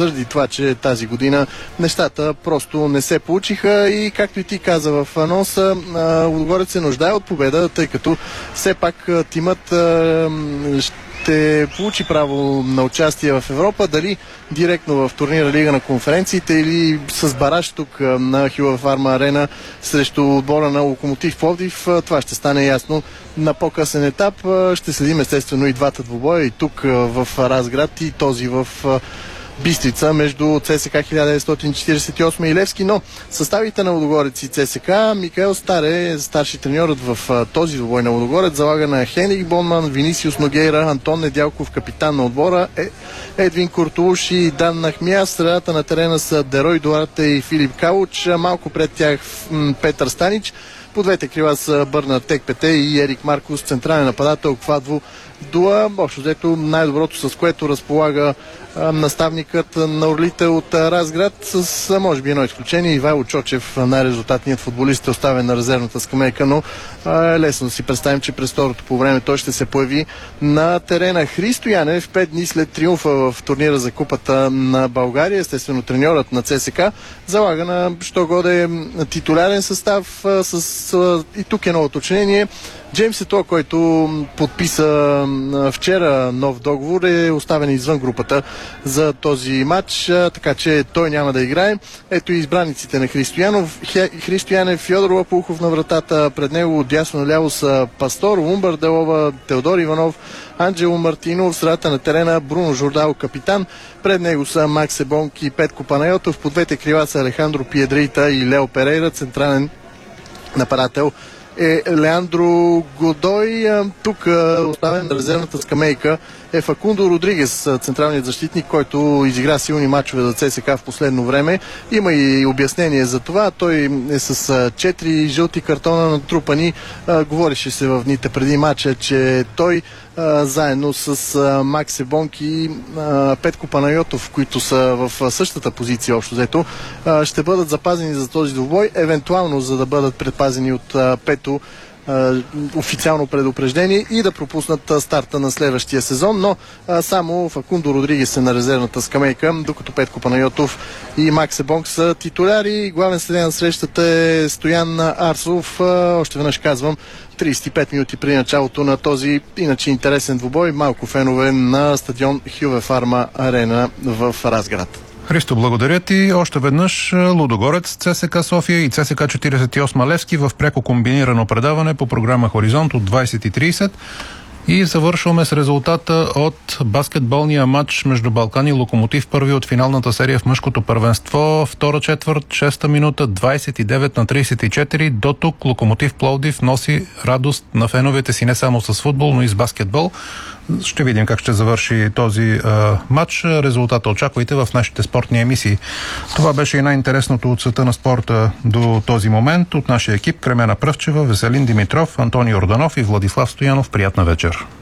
заради това, че тази година нещата просто не се получиха и както и ти каза в анонса, Лудогорец се нуждае от победа, тъй като все пак тимът ще получи право на участие в Европа, дали директно в турнира Лига на конференциите или с бараж тук на Хюа Фарма Арена срещу отбора на Локомотив Пловдив. Това ще стане ясно на по-късен етап. Ще следим естествено и двата двубоя, и тук в Разград, и този в Бистрица между ЦСК 1948 и Левски, но съставите на Лудогорец и ЦСК, Микаел Старе, старши треньорът в този двубой на Лудогорец, залага на Хенрик Бонман, Винисиус Ногейра, Антон Недялков, капитан на отбора, Едвин Куртулуш и Дан Нахмия. Средата на терена са Дерой Дуарте и Филип Калуч, малко пред тях Петър Станич. По двете крила са Бърнат Текпете и Ерик Маркус, централен нападател, Квадво Дуа. Общо взето най-доброто, с което разполага наставникът на орлите от Разград, с може би едно изключение. Ивайло Чочев, най-резултатният футболист, е оставен на резервната скамейка, но е лесно да си представим, че през второто по време той ще се появи на терена. Христо Янев, 5 дни след триумфа в турнира за Купата на България, естествено треньорът на ЦСК, залага на що годе титулярен състав и тук е ново уточнение. Джеймс Ето, който подписа вчера нов договор, е оставен извън групата за този матч, така че той няма да играе. Ето и избраниците на Христо Янев, Фьодор Лапухов на вратата, пред него дясно ляво са Пастор, Умбър Делова, Теодор Иванов, Анджело Мартинов, средата на терена Бруно Жордал, капитан. Пред него са Макс Ебонки и Петко Панайотов. По двете крила са Алехандро Пиедрейта и Лео Перейра, централен нападател е Леандро Годой. Тук оставен на резервната скамейка е Факундо Родригес, централният защитник, който изигра силни мачове за ЦСК в последно време. Има и обяснение за това. Той е с 4 жълти картона натрупани. Говореше се в дните преди мача, че той заедно с Макс Ебонки и Петко Панайотов, които са в същата позиция общо взето, ще бъдат запазени за този двубой, евентуално за да бъдат предпазени от Пето официално предупреждение и да пропуснат старта на следващия сезон, но само Факундо Родригес е на резервната скамейка, докато Петко Панайотов и Макс Ебонк са титуляри. Главен съдия на срещата е Стоян Арсов. Още веднъж казвам, 35 минути при началото на този иначе интересен двубой. Малко фенове на стадион Хюа Фарма Арена в Разград. Христо, благодаря ти. Още веднъж Лудогорец, ЦСК София и ЦСК 48 Левски в пряко комбинирано предаване по програма Хоризонт от 20:30. И завършваме с резултата от баскетболния матч между Балкан и Локомотив, първи от финалната серия в мъжкото първенство. Втора четвърт, 6-та минута, 29-34. До тук Локомотив Пловдив носи радост на феновете си не само с футбол, но и с баскетбол. Ще видим как ще завърши този матч. Резултата очаквайте в нашите спортни емисии. Това беше и най-интересното от света на спорта до този момент. От нашия екип Кремена Пръвчева, Веселин Димитров, Антони Орданов и Владислав Стоянов. Приятна вечер.